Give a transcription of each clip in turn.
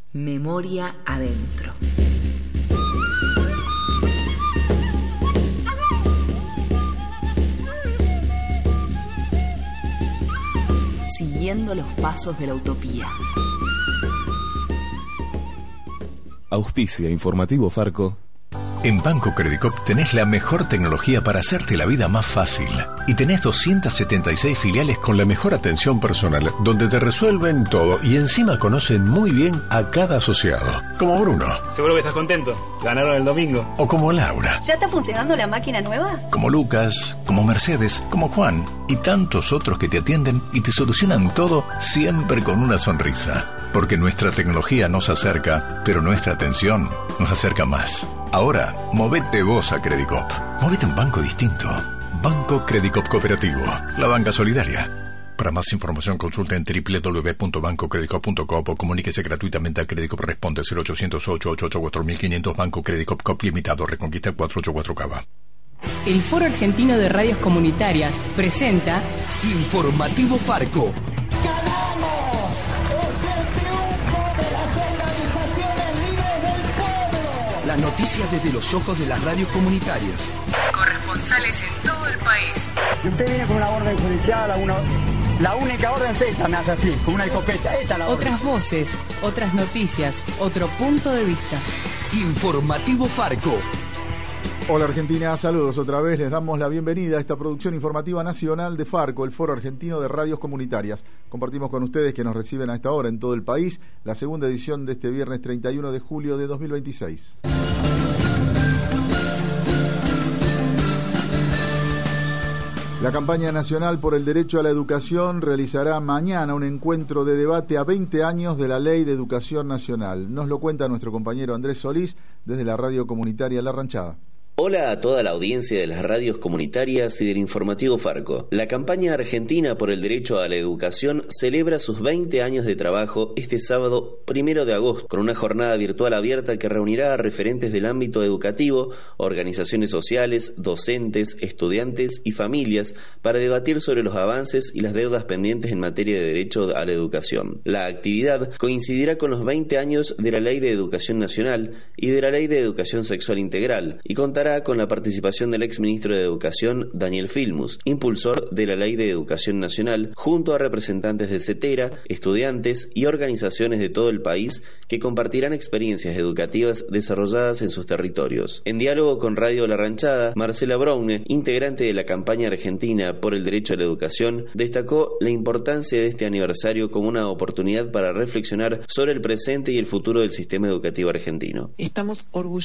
Memoria adentro. Siguiendo los pasos de la utopía. Auspicia Informativo Farco. En Banco Credicop tenés la mejor tecnología para hacerte la vida más fácil. Y tenés 276 filiales con la mejor atención personal, donde te resuelven todo y encima conocen muy bien a cada asociado. Como Bruno. Seguro que estás contento. Ganaron el domingo. O como Laura. ¿Ya está funcionando la máquina nueva? Como Lucas, como Mercedes, como Juan y tantos otros que te atienden y te solucionan todo siempre con una sonrisa. Porque nuestra tecnología nos acerca, pero nuestra atención nos acerca más. Ahora, movete vos a Credicop. Movete a un banco distinto. Banco Credicop Cooperativo. La banca solidaria. Para más información consulta en www.bancocredicop.com o comuníquese gratuitamente a Credicop. Responde 0800-888-4500 Banco Credicop Cop Limitado. Reconquista 484 Cava. El Foro Argentino de Radios Comunitarias presenta Informativo Farco. ¡Ganamos! ¡Es el triunfo de las organizaciones libres del pueblo! Las noticias desde los ojos de las radios comunitarias. corresponsales en todo el país. Y usted viene con una orden judicial, la única orden es esta, me hace así, con una escopeta. Esta es la orden. Otras voces, otras noticias, otro punto de vista. Informativo Farco. Hola Argentina, saludos otra vez, les damos la bienvenida a esta producción informativa nacional de Farco, el Foro Argentino de Radios Comunitarias. Compartimos con ustedes que nos reciben a esta hora en todo el país la segunda edición de este viernes 31 de julio de 2026. La campaña nacional por el derecho a la educación realizará mañana un encuentro de debate a 20 años de la Ley de Educación Nacional. Nos lo cuenta nuestro compañero Andrés Solís desde la radio comunitaria La Ranchada. Hola a toda la audiencia de las radios comunitarias y del Informativo Farco. La campaña argentina por el derecho a la educación celebra sus 20 años de trabajo este sábado 1 de agosto, con una jornada virtual abierta que reunirá a referentes del ámbito educativo, organizaciones sociales, docentes, estudiantes y familias para debatir sobre los avances y las deudas pendientes en materia de derecho a la educación. La actividad coincidirá con los 20 años de la Ley de Educación Nacional y de la Ley de Educación Sexual Integral y contará con la participación del exministro de Educación, Daniel Filmus, impulsor de la Ley de Educación Nacional, junto a representantes de CETERA, estudiantes y organizaciones de todo el país que compartirán experiencias educativas desarrolladas en sus territorios. En diálogo con Radio La Ranchada, Marcela Broune, integrante de la campaña argentina por el derecho a la educación, destacó la importancia de este aniversario como una oportunidad para reflexionar sobre el presente y el futuro del sistema educativo argentino. Estamos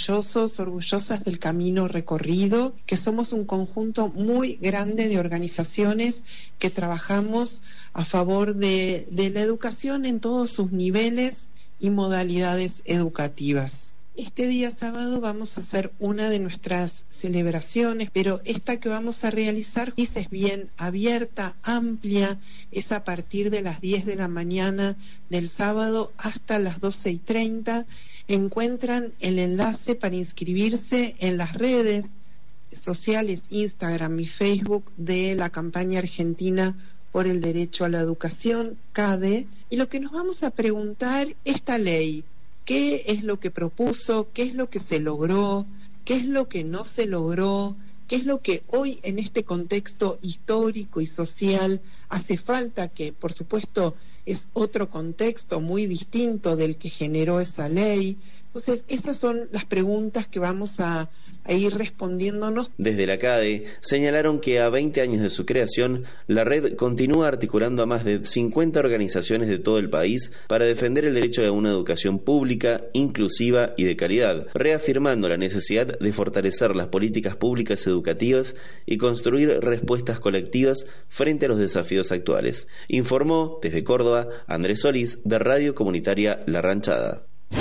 orgullosas del camino recorrido, que somos un conjunto muy grande de organizaciones que trabajamos a favor de la educación en todos sus niveles y modalidades educativas. Este día sábado vamos a hacer una de nuestras celebraciones, pero esta que vamos a realizar es bien abierta, amplia, es a partir de las 10 de la mañana del sábado hasta las 12:30. Encuentran el enlace para inscribirse en las redes sociales, Instagram y Facebook de la campaña argentina por el derecho a la educación, CADE, y lo que nos vamos a preguntar, esta ley, ¿qué es lo que propuso? ¿Qué es lo que se logró? ¿Qué es lo que no se logró? ¿Qué es lo que hoy en este contexto histórico y social hace falta? Que por supuesto es otro contexto muy distinto del que generó esa ley. Entonces esas son las preguntas que vamos a ir respondiéndonos. Desde la CADE señalaron que a 20 años de su creación, la red continúa articulando a más de 50 organizaciones de todo el país para defender el derecho a una educación pública, inclusiva y de calidad, reafirmando la necesidad de fortalecer las políticas públicas educativas y construir respuestas colectivas frente a los desafíos actuales. Informó desde Córdoba Andrés Solís de Radio Comunitaria La Ranchada.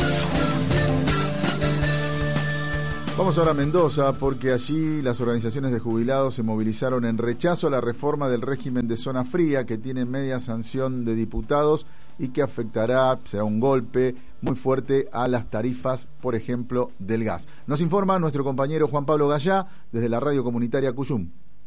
Vamos ahora a Mendoza porque allí las organizaciones de jubilados se movilizaron en rechazo a la reforma del régimen de zona fría que tiene media sanción de diputados y que será un golpe muy fuerte a las tarifas, por ejemplo, del gas. Nos informa nuestro compañero Juan Pablo Gallá desde la radio comunitaria Cuyum.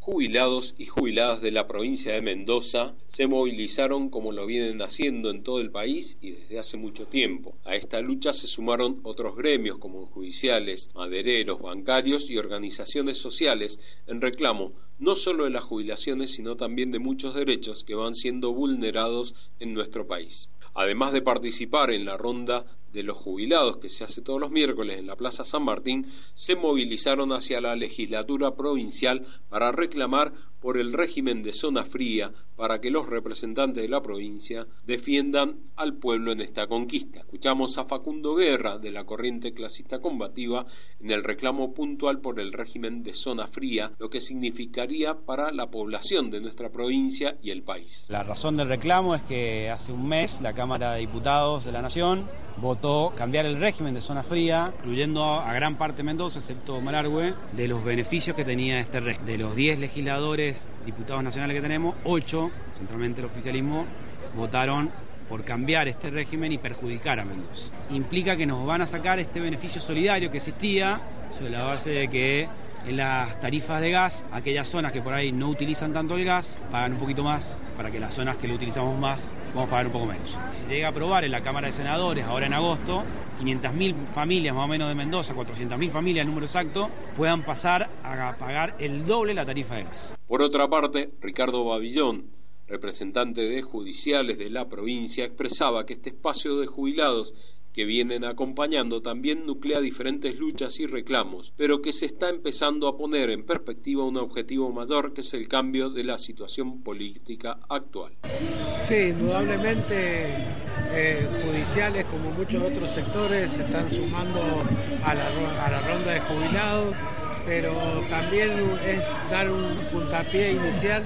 Jubilados y jubiladas de la provincia de Mendoza se movilizaron como lo vienen haciendo en todo el país y desde hace mucho tiempo. A esta lucha se sumaron otros gremios como judiciales, madereros, bancarios y organizaciones sociales en reclamo no solo de las jubilaciones sino también de muchos derechos que van siendo vulnerados en nuestro país. Además de participar en la ronda de los jubilados que se hace todos los miércoles en la Plaza San Martín, se movilizaron hacia la legislatura provincial para reclamar por el régimen de zona fría, para que los representantes de la provincia defiendan al pueblo en esta conquista. Escuchamos a Facundo Guerra, de la corriente clasista combativa, en el reclamo puntual por el régimen de zona fría, lo que significaría para la población de nuestra provincia y el país. La razón del reclamo es que hace un mes la Cámara de Diputados de la Nación votó cambiar el régimen de zona fría, incluyendo a gran parte de Mendoza, excepto Malargüe, de los beneficios que tenía este régimen. De los 10 legisladores, diputados nacionales que tenemos, 8, centralmente el oficialismo, votaron por cambiar este régimen y perjudicar a Mendoza. Implica que nos van a sacar este beneficio solidario que existía sobre la base de que en las tarifas de gas, aquellas zonas que por ahí no utilizan tanto el gas, pagan un poquito más, para que las zonas que lo utilizamos más, vamos a pagar un poco menos. Si se llega a aprobar en la Cámara de Senadores, ahora en agosto, 500.000 familias más o menos de Mendoza, 400.000 familias, el número exacto, puedan pasar a pagar el doble la tarifa de gas. Por otra parte, Ricardo Babillón, representante de judiciales de la provincia, expresaba que este espacio de jubilados que vienen acompañando también nuclea diferentes luchas y reclamos, pero que se está empezando a poner en perspectiva un objetivo mayor, que es el cambio de la situación política actual. Sí, indudablemente judiciales como muchos otros sectores se están sumando a la ronda de jubilados, pero también es dar un puntapié inicial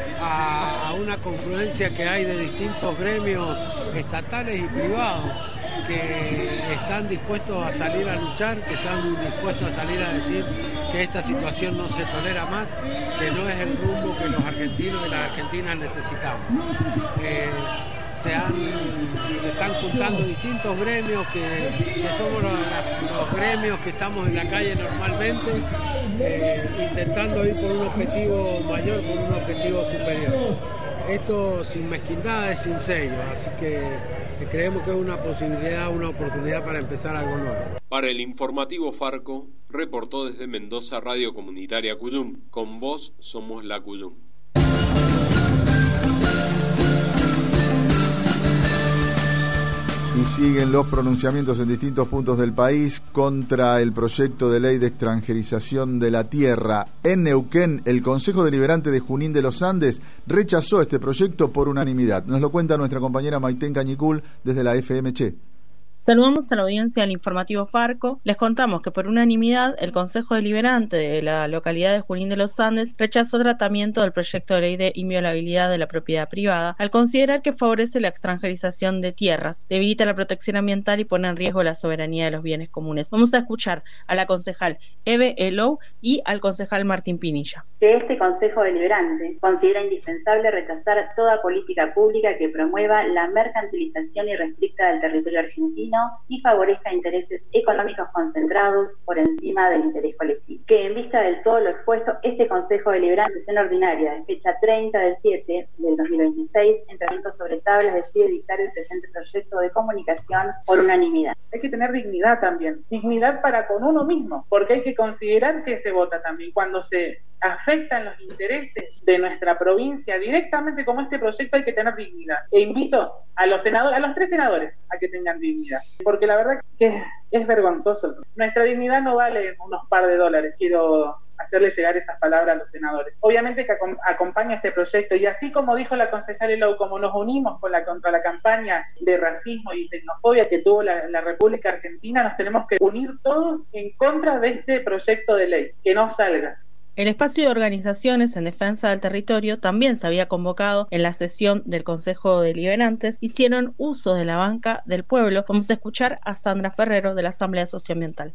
a una confluencia que hay de distintos gremios estatales y privados que están dispuestos a salir a luchar, que están dispuestos a salir a decir que esta situación no se tolera más, que no es el rumbo que los argentinos y las argentinas necesitamos. Se están juntando distintos gremios que somos los gremios que estamos en la calle normalmente, intentando ir por un objetivo mayor, por un objetivo superior. Esto sin mezquindades, sin sellos, así que creemos que es una posibilidad, una oportunidad para empezar algo nuevo. Para el informativo Farco, reportó desde Mendoza Radio Comunitaria Cuyum. Con vos somos la Cuyum. Y siguen los pronunciamientos en distintos puntos del país contra el proyecto de ley de extranjerización de la tierra. En Neuquén, el Consejo Deliberante de Junín de los Andes rechazó este proyecto por unanimidad. Nos lo cuenta nuestra compañera Maitén Cañicul desde la FM Che. Saludamos a la audiencia del informativo Farco. Les contamos que por unanimidad el Consejo Deliberante de la localidad de Junín de los Andes rechazó tratamiento del proyecto de ley de inviolabilidad de la propiedad privada al considerar que favorece la extranjerización de tierras, debilita la protección ambiental y pone en riesgo la soberanía de los bienes comunes. Vamos a escuchar a la concejal Eve Elou y al concejal Martín Pinilla. Que este Consejo Deliberante considera indispensable rechazar toda política pública que promueva la mercantilización irrestricta del territorio argentino y favorezca intereses económicos concentrados por encima del interés colectivo. Que en vista de todo lo expuesto, este Consejo Deliberante, sesión ordinaria de fecha 30 del 7 del 2026, en tratamiento sobre tablas, decide dictar el presente proyecto de comunicación por unanimidad. Hay que tener dignidad también, dignidad para con uno mismo, porque hay que considerar que se vota también cuando se afectan los intereses de nuestra provincia directamente, como este proyecto, hay que tener dignidad. E invito a los senadores, a los 3 senadores, a que tengan dignidad, porque la verdad que es vergonzoso. Nuestra dignidad no vale unos par de dólares. Quiero hacerle llegar esas palabras a los senadores. Obviamente que acompaña este proyecto, y así como dijo la concejal Elou, como nos unimos contra la campaña de racismo y xenofobia que tuvo la República Argentina, nos tenemos que unir todos en contra de este proyecto de ley, que no salga. El espacio de organizaciones en defensa del territorio también se había convocado en la sesión del Consejo Deliberantes. Hicieron uso de la banca del pueblo. Vamos a escuchar a Sandra Ferrero de la Asamblea Socioambiental.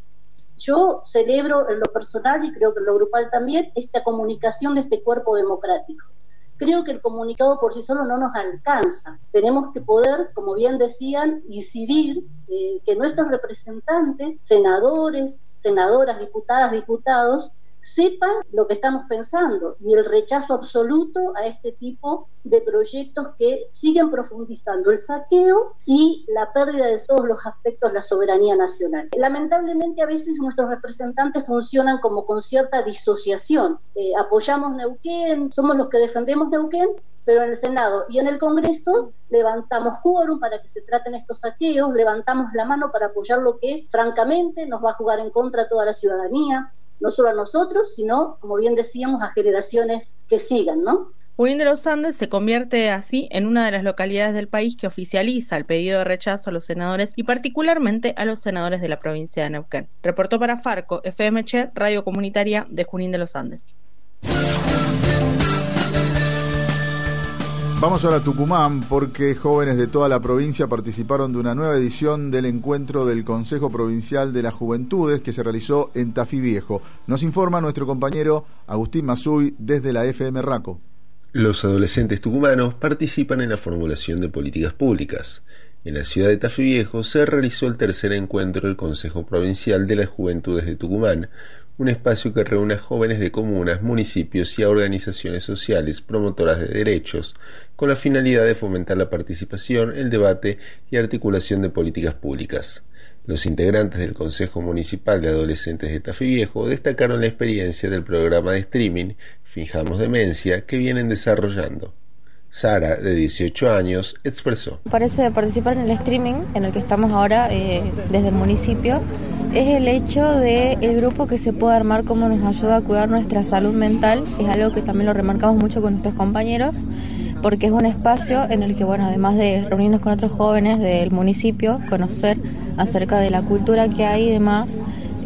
Yo celebro en lo personal y creo que en lo grupal también esta comunicación de este cuerpo democrático. Creo que el comunicado por sí solo no nos alcanza. Tenemos que poder, como bien decían, incidir que nuestros representantes, senadores, senadoras, diputadas, diputados, sepan lo que estamos pensando y el rechazo absoluto a este tipo de proyectos que siguen profundizando el saqueo y la pérdida de todos los aspectos de la soberanía nacional. Lamentablemente a veces nuestros representantes funcionan como con cierta disociación. Apoyamos Neuquén, somos los que defendemos Neuquén, pero en el Senado y en el Congreso levantamos quórum para que se traten estos saqueos, levantamos la mano para apoyar lo que francamente nos va a jugar en contra a toda la ciudadanía, no solo a nosotros, sino, como bien decíamos, a generaciones que sigan, ¿no? Junín de los Andes se convierte así en una de las localidades del país que oficializa el pedido de rechazo a los senadores y particularmente a los senadores de la provincia de Neuquén. Reportó para Farco, FM Che, radio comunitaria de Junín de los Andes. Vamos ahora a Tucumán porque jóvenes de toda la provincia participaron de una nueva edición del encuentro del Consejo Provincial de las Juventudes que se realizó en Tafí Viejo. Nos informa nuestro compañero Agustín Mazuy desde la FM Raco. Los adolescentes tucumanos participan en la formulación de políticas públicas. En la ciudad de Tafí Viejo se realizó el tercer encuentro del Consejo Provincial de las Juventudes de Tucumán, un espacio que reúne a jóvenes de comunas, municipios y a organizaciones sociales promotoras de derechos, con la finalidad de fomentar la participación, el debate y articulación de políticas públicas. Los integrantes del Consejo Municipal de Adolescentes de Tafí Viejo destacaron la experiencia del programa de streaming Fijamos Demencia que vienen desarrollando. Sara, de 18 años, expresó: Parece participar en el streaming en el que estamos ahora desde el municipio es el hecho de el grupo que se puede armar, cómo nos ayuda a cuidar nuestra salud mental. Es algo que también lo remarcamos mucho con nuestros compañeros, porque es un espacio en el que, bueno, además de reunirnos con otros jóvenes del municipio, conocer acerca de la cultura que hay y demás,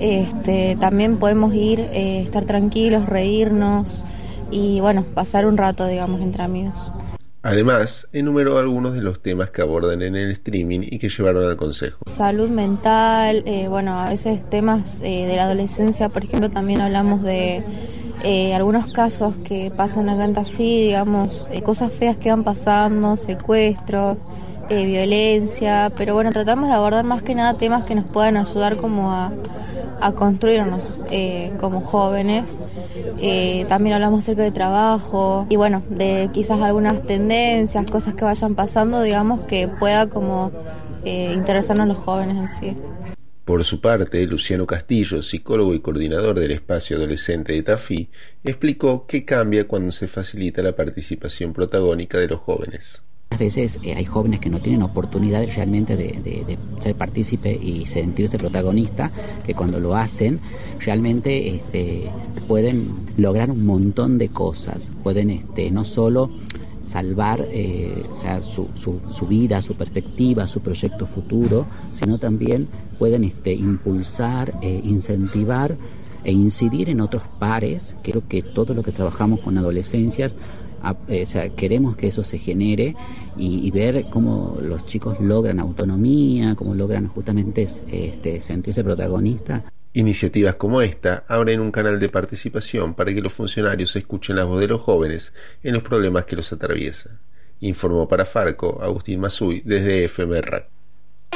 también podemos ir, estar tranquilos, reírnos y, bueno, pasar un rato, digamos, entre amigos. Además, enumeró algunos de los temas que abordan en el streaming y que llevaron al consejo. Salud mental, a veces temas de la adolescencia, por ejemplo, también hablamos de algunos casos que pasan acá en Tafí, digamos, cosas feas que van pasando, secuestros, violencia, pero bueno, tratamos de abordar más que nada temas que nos puedan ayudar como a construirnos como jóvenes. También hablamos acerca de trabajo y bueno, de quizás algunas tendencias, cosas que vayan pasando, digamos, que pueda como interesarnos los jóvenes en sí. Por su parte, Luciano Castillo, psicólogo y coordinador del espacio adolescente de Tafí, explicó qué cambia cuando se facilita la participación protagónica de los jóvenes. A veces hay jóvenes que no tienen oportunidad realmente de ser partícipe y sentirse protagonista, que cuando lo hacen realmente pueden lograr un montón de cosas, pueden no solo salvar su vida, su perspectiva, su proyecto futuro, sino también pueden impulsar, incentivar e incidir en otros pares. Creo que todo lo que trabajamos con adolescencias, queremos que eso se genere y ver cómo los chicos logran autonomía, cómo logran justamente sentirse protagonistas. Iniciativas como esta abren un canal de participación para que los funcionarios escuchen la voz de los jóvenes en los problemas que los atraviesan. Informó para Farco Agustín Mazuy desde FM Raco.